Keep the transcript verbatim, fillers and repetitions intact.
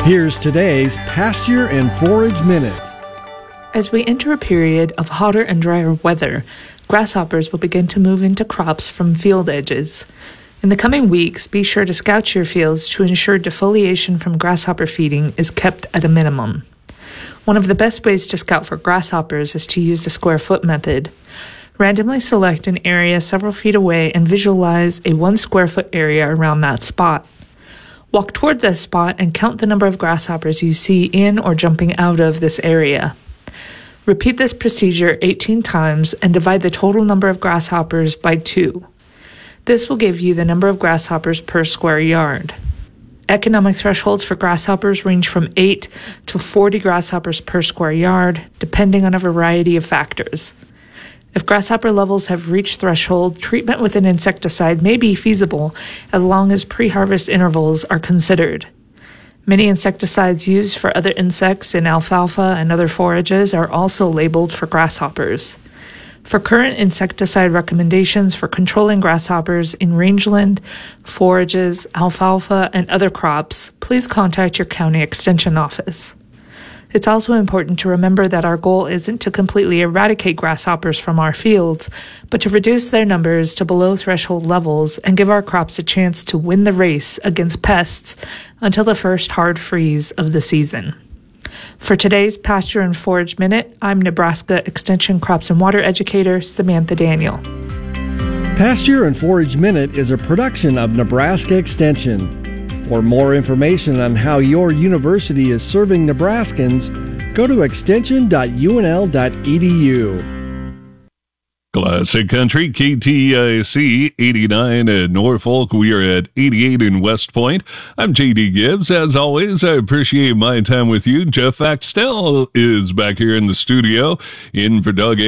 Here's today's Pasture and Forage Minute. As we enter a period of hotter and drier weather, grasshoppers will begin to move into crops from field edges. In the coming weeks, be sure to scout your fields to ensure defoliation from grasshopper feeding is kept at a minimum. One of the best ways to scout for grasshoppers is to use the square foot method. Randomly select an area several feet away and visualize a one square foot area around that spot. Walk toward this spot and count the number of grasshoppers you see in or jumping out of this area. Repeat this procedure eighteen times and divide the total number of grasshoppers by two. This will give you the number of grasshoppers per square yard. Economic thresholds for grasshoppers range from eight to forty grasshoppers per square yard, depending on a variety of factors. If grasshopper levels have reached threshold, treatment with an insecticide may be feasible as long as pre-harvest intervals are considered. Many insecticides used for other insects in alfalfa and other forages are also labeled for grasshoppers. For current insecticide recommendations for controlling grasshoppers in rangeland, forages, alfalfa, and other crops, please contact your county extension office. It's also important to remember that our goal isn't to completely eradicate grasshoppers from our fields, but to reduce their numbers to below threshold levels and give our crops a chance to win the race against pests until the first hard freeze of the season. For today's Pasture and Forage Minute, I'm Nebraska Extension Crops and Water Educator Samantha Daniel. Pasture and Forage Minute is a production of Nebraska Extension. For more information on how your university is serving Nebraskans, go to extension dot u n l dot e d u. Classic Country, K T I C eighty-nine in Norfolk. We are at eighty-eight in West Point. I'm J D Gibbs. As always, I appreciate my time with you. Jeff Axtell is back here in the studio in for Doug